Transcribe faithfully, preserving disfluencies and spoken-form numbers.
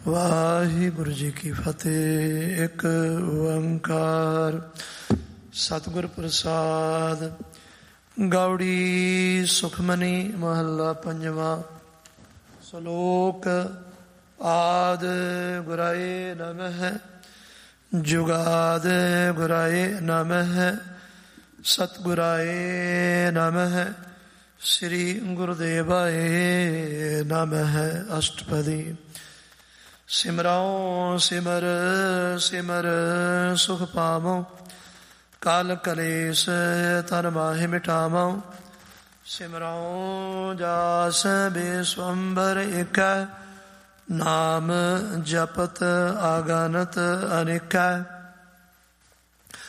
ਵਾਹਿਗੁਰੂ ਜੀ ਕੀ ਫਤਿਹ। ਇੱਕ ਓੰਕਾਰ ਸਤਿਗੁਰ ਪ੍ਰਸਾਦ। ਗੌੜੀ ਸੁਖਮਨੀ ਮਹੱਲਾ ਪੰਜਵਾਂ। ਸ਼ਲੋਕ। ਆਦਿ ਗੁਰਾਏ ਨਮః, ਜੁਗਾਦ ਗੁਰਾਏ ਨਮঃ, ਸਤਿਗੁਰਾਏ ਨਮঃ, ਸ੍ਰੀ ਗੁਰੁਦੇਵਾਏ ਨਮః। ਅਸ਼ਟਪਦੀ। ਸਿਮਰਉ ਸਿਮਰ ਸਿਮਰ ਸੁਖ ਪਾਵਉ, ਕਲ ਕਲੇਸ਼ ਤਨ ਮਾਹਿ ਮਿਟਾਵਉ। ਸਿਮਰਉ ਜਾਸ ਬੇਸਵੰਬਰ ਏਕੈ, ਨਾਮ ਜਪਤ ਆਗਨਤ ਅਨੇਕੈ।